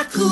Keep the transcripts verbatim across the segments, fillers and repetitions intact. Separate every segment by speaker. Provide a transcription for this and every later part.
Speaker 1: Aku.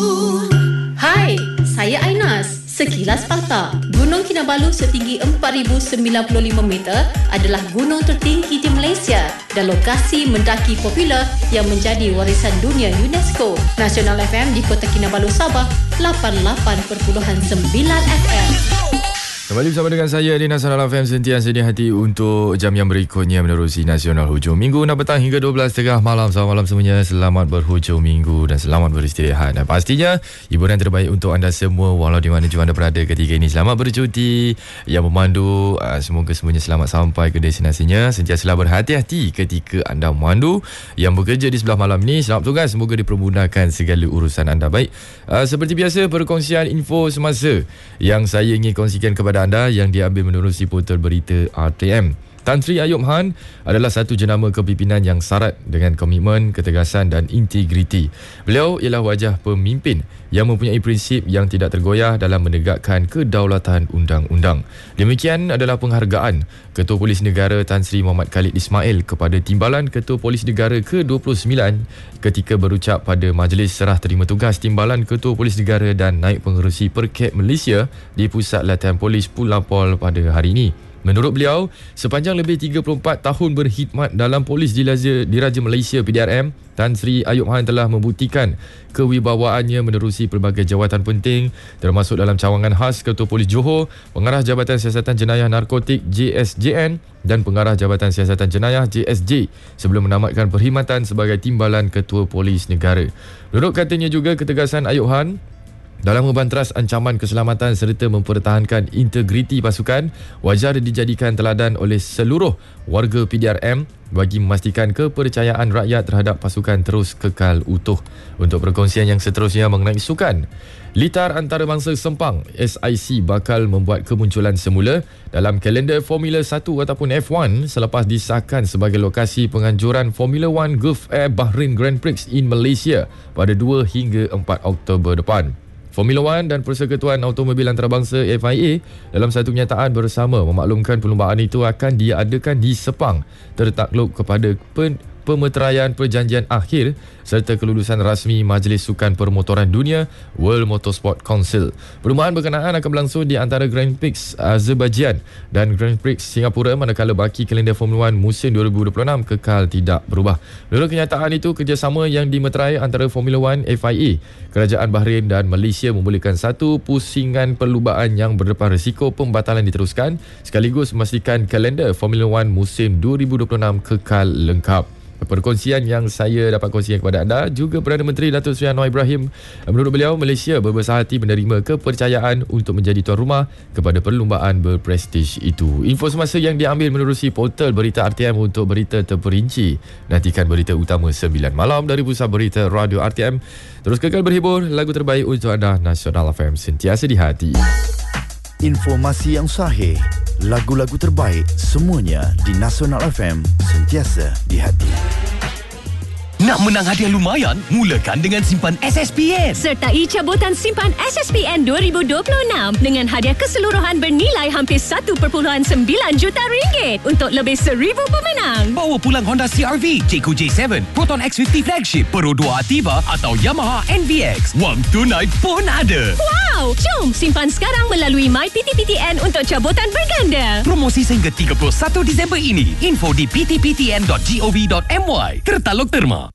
Speaker 1: Hai, saya Ainas. Sekilas fakta, Gunung Kinabalu setinggi empat ribu sembilan puluh lima meter adalah gunung tertinggi di Malaysia dan lokasi mendaki popular yang menjadi warisan dunia UNESCO. Nasional F M di Kota Kinabalu, Sabah, lapan puluh lapan perpuluhan sembilan F M.
Speaker 2: Kembali bersama dengan saya di Nasional F M, sentiasa di hati untuk jam yang berikutnya menerusi Nasional Hujung Minggu enam petang hingga dua belas tiga puluh malam. Selamat malam semuanya, selamat berhujung minggu dan selamat beristirahat. Dan pastinya hiburan terbaik untuk anda semua walau di mana juga anda berada ketika ini. Selamat bercuti, yang memandu semoga semuanya selamat sampai ke destinasinya. Sentiasalah berhati-hati ketika anda memandu. Yang bekerja di sebelah malam ini, selamat tugas, semoga dipermudahkan segala urusan anda. Baik, seperti biasa perkongsian info semasa yang saya ingin kongsikan kepada anda yang diambil menerusi portal berita R T M. Tan Sri Ayub Han adalah satu jenama kepimpinan yang syarat dengan komitmen, ketegasan dan integriti. Beliau ialah wajah pemimpin yang mempunyai prinsip yang tidak tergoyah dalam menegakkan kedaulatan undang-undang. Demikian adalah penghargaan Ketua Polis Negara Tan Sri Muhammad Khalid Ismail kepada Timbalan Ketua Polis Negara ke dua puluh sembilan ketika berucap pada Majlis Serah Terima Tugas Timbalan Ketua Polis Negara dan Naib Pengerusi Perket Malaysia di Pusat Latihan Polis Pulau Pol pada hari ini. Menurut beliau, sepanjang lebih tiga puluh empat tahun berkhidmat dalam Polis Diraja, Diraja Malaysia P D R M, Tan Sri Ayub Han telah membuktikan kewibawaannya menerusi pelbagai jawatan penting termasuk dalam cawangan khas Ketua Polis Johor, Pengarah Jabatan Siasatan Jenayah Narkotik J S J N dan Pengarah Jabatan Siasatan Jenayah J S J sebelum menamatkan perkhidmatan sebagai Timbalan Ketua Polis Negara. Menurut katanya juga, ketegasan Ayub Han dalam membantras ancaman keselamatan serta mempertahankan integriti pasukan wajar dijadikan teladan oleh seluruh warga P D R M bagi memastikan kepercayaan rakyat terhadap pasukan terus kekal utuh. Untuk perkongsian yang seterusnya mengenai sukan, Litar Antarabangsa Sempang S I C bakal membuat kemunculan semula dalam kalender Formula satu ataupun F satu selepas disahkan sebagai lokasi penganjuran Formula satu Gulf Air Bahrain Grand Prix in Malaysia pada dua hingga empat Oktober depan. Formula satu dan Persekutuan Automobil Antarabangsa F I A dalam satu kenyataan bersama memaklumkan perlumbaan itu akan diadakan di Sepang tertakluk kepada pen- pemeteraian perjanjian akhir serta kelulusan rasmi Majlis Sukan Permotoran Dunia World Motorsport Council. Perlumbaan berkenaan akan berlangsung di antara Grand Prix Azerbaijan dan Grand Prix Singapura, manakala baki kalender Formula satu musim dua ribu dua puluh enam kekal tidak berubah. Menurut kenyataan itu, kerjasama yang dimeterai antara Formula satu, F I A, Kerajaan Bahrain dan Malaysia membolehkan satu pusingan perlumbaan yang berdepan risiko pembatalan diteruskan sekaligus memastikan kalender Formula satu musim dua ribu dua puluh enam kekal lengkap. Perkongsian yang saya dapat kongsikan kepada anda juga Perdana Menteri Datuk Seri Anwar Ibrahim. Menurut beliau, Malaysia berbesar hati menerima kepercayaan untuk menjadi tuan rumah kepada perlumbaan berprestij itu. Info semasa yang diambil menerusi portal berita R T M. Untuk berita terperinci, nantikan berita utama sembilan malam dari Pusat Berita Radio R T M. Terus kekal berhibur, lagu terbaik untuk anda. Nasional F M, sentiasa di hati.
Speaker 3: Informasi yang sahih, lagu-lagu terbaik, semuanya di Nasional F M, sentiasa di hati.
Speaker 4: Nak menang hadiah lumayan? Mulakan dengan simpan S S P N.
Speaker 5: Sertai cabutan simpan S S P N dua ribu dua puluh enam dengan hadiah keseluruhan bernilai hampir satu perpuluhan sembilan juta ringgit untuk lebih seribu pemenang.
Speaker 4: Bawa pulang Honda C R V, Jayco J tujuh, Proton X lima puluh Flagship, Pro dua Ativa atau Yamaha N V X. Wang tunai pun ada.
Speaker 5: Wow! Jom simpan sekarang melalui My P T P T N untuk cabutan berganda.
Speaker 4: Promosi sehingga tiga puluh satu Disember ini. Info di p t p t n dot gov dot m y. Tertaluk terma.